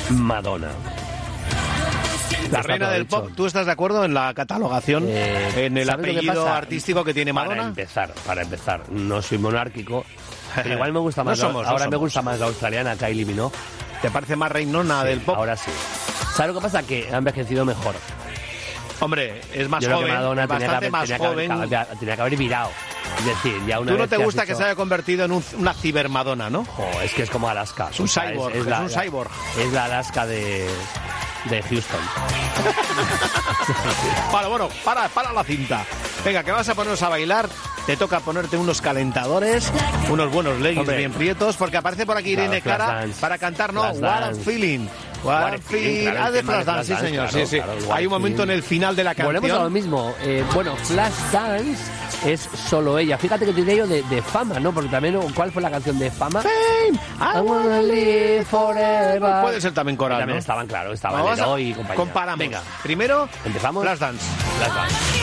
Madonna. La reina del pop, ¿tú estás de acuerdo en la catalogación, en el apellido artístico que tiene Madonna? Para empezar, no soy monárquico, pero igual me gusta más. Me gusta más la australiana Kylie Minogue. ¿Te parece más reinona del pop? Ahora sí. ¿Sabes lo que pasa? Que ha envejecido mejor. Hombre, es más Yo joven, creo que Madonna tenía que haber virado. Es decir, ya una ¿Tú no vez te que has gusta que se haya convertido en una cibermadonna, no? Es que es como Alaska. Es un cyborg, es un cyborg. Es la Alaska de Houston. Vale, bueno, para la cinta. Venga, que vas a ponernos a bailar. Te toca ponerte unos calentadores, unos buenos leggings bien prietos, porque aparece por aquí Irene Cara para cantar, ¿no? What I'm feeling. What I'm feeling. Ah, de Flashdance, sí, señor. Claro, sí. Claro, hay un momento en el final de la canción. Volvemos a lo mismo. Flashdance es solo ella. Fíjate que tiene ello de fama, ¿no? Porque también, ¿cuál fue la canción de fama? Fame, I wanna live forever. Puede ser también coral, también ¿no? estaban Lero y compañía. Comparamos. Venga, primero, empezamos. Flashdance.